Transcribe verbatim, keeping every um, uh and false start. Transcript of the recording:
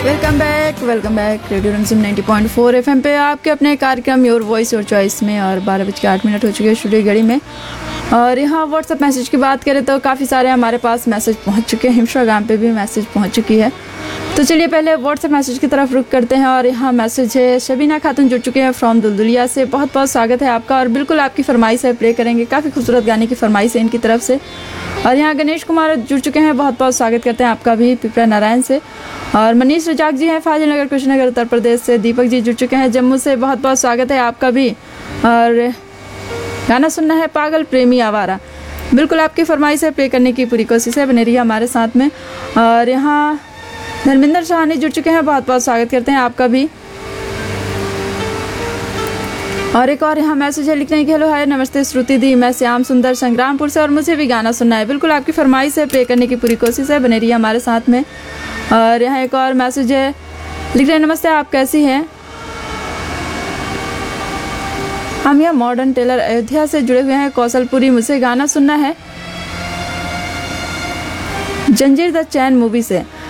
Welcome back welcome back radio रंगसिम ninety point four FM पे आपके अपने कार्यक्रम योर वॉइस योर चॉइस में। और बारह बज के आठ मिनट हो चुके हैं स्टूडियो घड़ी में। और यहाँ व्हाट्सएप मैसेज की बात करें तो काफ़ी सारे हमारे पास मैसेज पहुँच चुके हैं, इंस्टाग्राम पे भी मैसेज पहुँच चुकी है। तो चलिए पहले व्हाट्सएप मैसेज की तरफ रुख करते हैं। और यहाँ मैसेज है शबीना खातून जुड़ चुके हैं फ्रॉम दुलदुलिया से। बहुत बहुत स्वागत है आपका और बिल्कुल आपकी फरमाइश है, प्ले करेंगे। काफ़ी खूबसूरत गाने की फरमाइश है इनकी तरफ से। और यहाँ गणेश कुमार जुड़ चुके हैं, बहुत बहुत स्वागत करते हैं आपका भी पिपरा नारायण से। और मनीष रजाक जी हैं फाजिल नगर कुशीनगर उत्तर प्रदेश से। दीपक जी जुड़ चुके हैं जम्मू से, बहुत बहुत स्वागत है आपका भी। और गाना सुनना है पागल प्रेमी आवारा, बिल्कुल आपकी फरमाइश है, प्ले करने की पूरी कोशिश है, बने रहिए हमारे साथ में। और यहाँ धर्मेंद्र सहानी जुड़ चुके हैं, बहुत बहुत स्वागत करते हैं आपका भी। और एक और यहाँ मैसेज है, लिखने की हेलो हाय नमस्ते श्रुति दी, मैं श्याम सुंदर संग्रामपुर से और मुझे भी गाना सुनना है, बिल्कुल आपकी फरमाइश है, प्ले करने की पूरी कोशिश है, बने रहिए हमारे साथ में। और यहाँ एक और मैसेज है, लिख रहे हैं नमस्ते आप कैसी हैं, हम यहाँ मॉडर्न टेलर अयोध्या से जुड़े हुए हैं कौशलपुरी, मुझे गाना सुनना है जंजीर द चैन मूवी से।